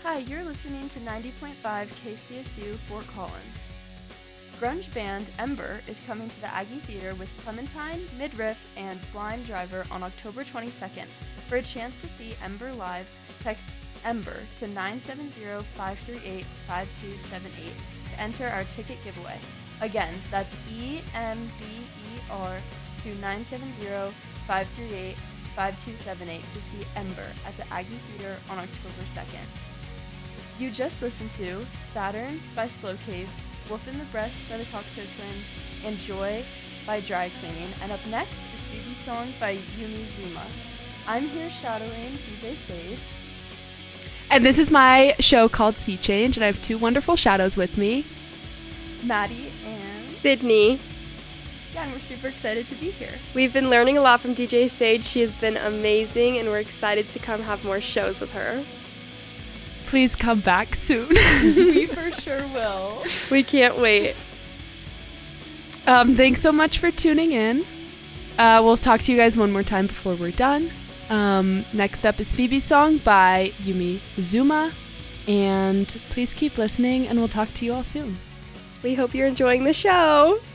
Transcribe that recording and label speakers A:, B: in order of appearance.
A: Hi, you're listening to 90.5 KCSU Fort Collins. Grunge band Ember is coming to the Aggie Theater with Clementine, Midriff, and Blind Driver on October 22nd. For a chance to see Ember live, text Ember to 970-538-5278 to enter our ticket giveaway. Again, that's EMBER to 970-538-5278 to see Ember at the Aggie Theater on October 2nd. You just listened to Saturns by Slow Caves, Wolf in the Breast by the Cocteau Twins, and Joy by Dry Cleaning. And up next is Phoebe's Song by Yumi Zuma. I'm here shadowing DJ Sage.
B: And this is my show called Sea Change, and I have two wonderful shadows with me.
A: Maddie and
C: Sydney.
A: Yeah, and we're super excited to be here.
C: We've been learning a lot from DJ Sage. She has been amazing, and we're excited to come have more shows with her.
B: Please come back soon.
A: We for sure will.
C: We can't wait.
B: Thanks so much for tuning in. We'll talk to you guys one more time before we're done. Next up is Phoebe's Song by Yumi Zuma. And please keep listening, and we'll talk to you all soon.
C: We hope you're enjoying the show.